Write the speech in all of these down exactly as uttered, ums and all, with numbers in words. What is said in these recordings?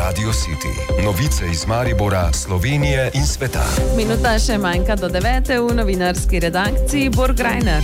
Radio City. Novice iz Maribora, Slovenije in sveta. Minuta še manjka do devete v novinarski redakciji Borg Reiner.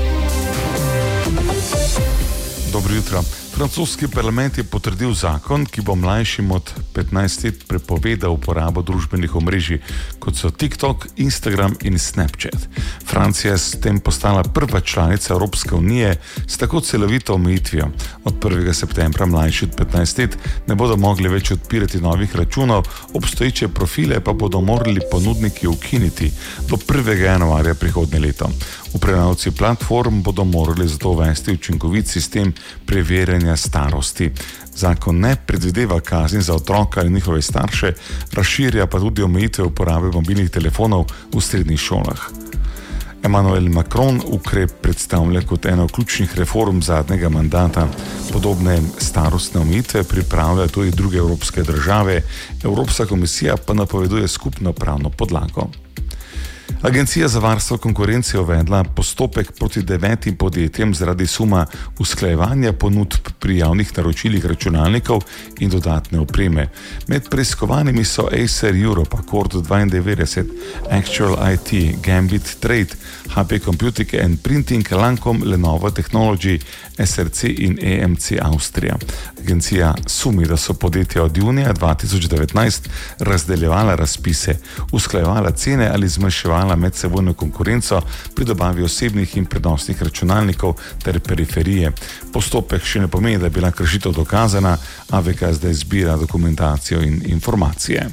Dobro jutro. Francoski parlament je potrdil zakon, ki bo mlajšim od petnajst let prepovedal uporabo družbenih omrežij, kot so TikTok, Instagram in Snapchat. Francija je s tem postala prva članica Evropske unije s tako celovito omejitvijo. Od prvega septembra mlajši od petnajst let ne bodo mogli več odpirati novih računov, obstoječe profile pa bodo morali ponudniki ukiniti do prvega januarja prihodnje leto. Upravljavci platform bodo morali zato uvesti učinkovit sistem preverjanja starosti. Zakon ne predvideva kazni za otroka ali njihove starše, razširja pa tudi omejitve uporabe mobilnih telefonov v srednjih šolah. Emmanuel Macron ukrep predstavlja kot eno ključnih reform zadnjega mandata. Podobne starostne omejitve pripravljajo tudi druge evropske države, Evropska komisija pa napoveduje skupno pravno podlago. Agencija za varstvo konkurence je uvedla postopek proti devetim podjetjem zaradi suma usklajevanja ponudb pri javnih naročilih računalnikov in dodatne opreme. Med preiskovanimi so Acer Europe, Accord dvaindevetdeset, Actual I T, Gambit Trade, H P Computing and Printing, Lancome, Lenovo Technology, S R C in E M C Avstrija. Agencija sumi, da so podjetja od junija dva tisoč devetnajst razdeljevala razpise, usklajevala cene ali zmanjševala medsebojno konkurenco pri dobavi osebnih in prenosnih računalnikov ter periferije. Postopek še ne pomeni, da je bila kršitev dokazana, A V K zdaj zbira dokumentacijo in informacije.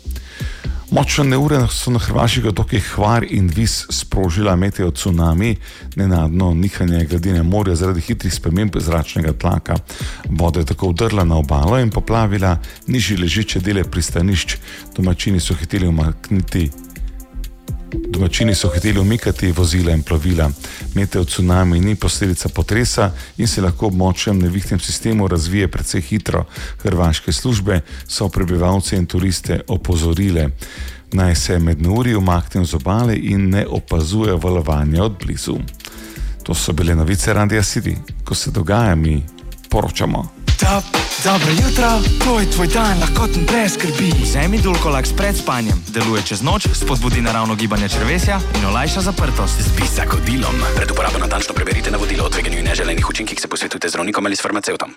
Močne neure so na hrvaških otokih Hvar in Vis sprožila meteo cunami, nenadno nihanje gladine morja zaradi hitrih sprememb zračnega tlaka. Voda je tako vdrla na obalo in poplavila nižje ležeče dele pristanišč. Domačini so hiteli umakniti Domačini so hiteli umikati vozila in plovila. Meteo cunami ni posledica potresa in se lahko ob močnem nevihtnem sistemu razvije precej hitro. Hrvaške službe so prebivalce in turiste opozorile, naj se med neurji umaknejo z obale in ne opazujejo valovanja od blizu. To so bile novice Radia City. Ko se dogaja, mi poročamo. Top, dobro jutro, to je tvoj dan, lahkoten brez skrbi. Vzemi Dulcolax pred spanjem, deluje čez noč, spodbudi naravno gibanje črevesja in olajša zaprtost. Z bisakodilom. Pred uporabo natančno preberite navodilo o tveganju in neželenih učinkih, se posvetujte z zdravnikom ali s farmacevtom.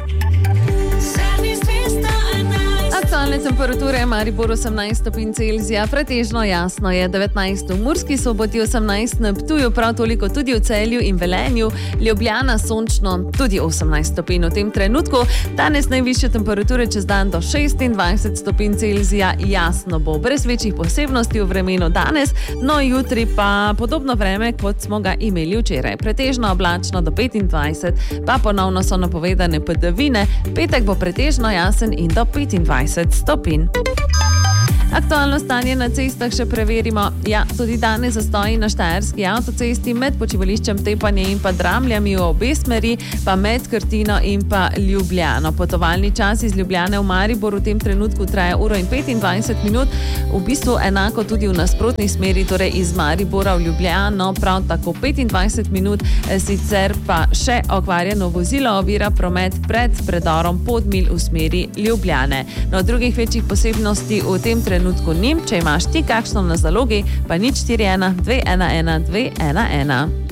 Aktualne temperature, Maribor osemnajst stopinj Celzija, pretežno jasno je devetnajst v Murski Soboti, osemnajst na Ptuju, prav toliko tudi v Celju in Velenju, Ljubljana sončno, tudi osemnajst stopinj v tem trenutku. Danes najvišje temperature čez dan do šestindvajset stopinj Celzija, jasno bo, brez večjih posebnosti v vremenu danes, no jutri pa podobno vreme, kot smo ga imeli včeraj. Pretežno oblačno do petindvajset, pa ponovno so napovedane padavine, petek bo pretežno jasen in do petindvajset stopinj. Aktualno stanje na cestah še preverimo. Ja, tudi danes zastoji na štajerski avtocesti med počivališčem Tepanje in pa Dramljami v obe smeri, pa med Krtino in pa Ljubljano. Potovalni čas iz Ljubljane v Maribor v tem trenutku traja uro in petindvajset minut, v bistvu enako tudi v nasprotni smeri, torej iz Maribora v Ljubljano, prav tako petindvajset minut, sicer pa še okvarjeno vozilo ovira promet pred predorom Podmilj v smeri Ljubljane. No, drugih večjih posebnosti v tem trenutku trenutku njim, če imaš ti kakšno na zalogi, pa nič štiri ena dve ena ena dve ena ena.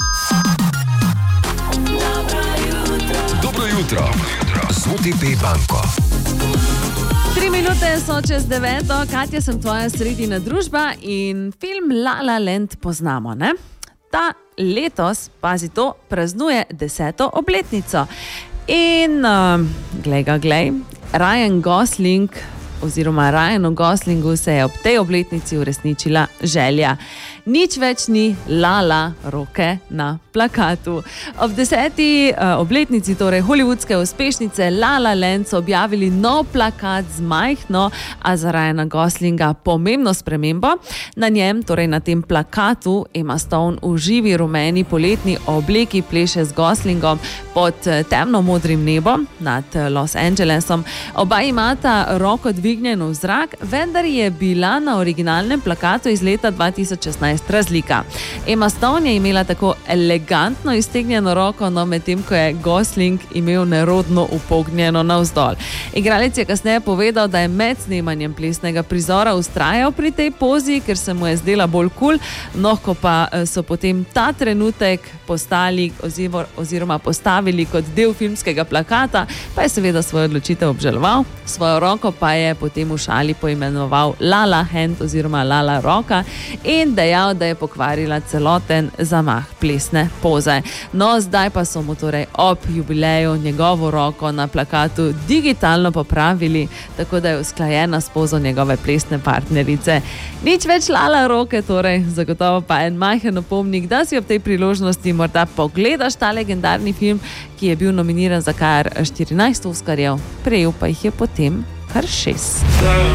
Dobro jutro z O T P banko. Tri minute so čez deveto, Katja, sem tvoja sredina družba in film La La Land poznamo, ne? Ta letos, pazi to, praznuje deseto obletnico. In, uh, glej ga, glej, Ryan Gosling oziroma Ryanu Goslingu se je ob tej obletnici uresničila želja. Nič več ni Lala roke na plakatu. Ob deseti uh, obletnici, torej hollywoodske uspešnice La La Land, so objavili nov plakat z majhno, a za Ryana Goslinga pomembno spremembo. Na njem, torej na tem plakatu, Emma Stone v živi rumeni poletni obleki pleše z Goslingom pod temno-modrim nebom nad Los Angelesom. Oba imata roko dvignjeno v zrak, vendar je bila na originalnem plakatu iz leta dva tisoč šestnajst šestnajst razlika. Emma Stone je imela tako elegantno iztegnjeno roko, no medtem ko je Gosling imel nerodno upognjeno navzdol. Igralec je kasneje povedal, da je med snemanjem plesnega prizora ustrajal pri tej pozi, ker se mu je zdela bolj kul, no ko pa so potem ta trenutek postali oziroma postavili kot del filmskega plakata, pa je seveda svojo odločitev obžaloval, svojo roko pa je potem v šali poimenoval Lala Hand oziroma Lala Roka in dejal, da je pokvarila celoten zamah plesne poze. No, zdaj pa so mu torej ob jubileju njegovo roko na plakatu digitalno popravili, tako da je usklajena s pozo njegove plesne partnerice. Nič več Lala Roke, torej zagotovo pa en majhen opomnik, da si ob tej priložnosti morda pogledaš ta legendarni film, ki je bil nominiran za kar štirinajst Oskarjev, prejel pa jih je potem kar šest.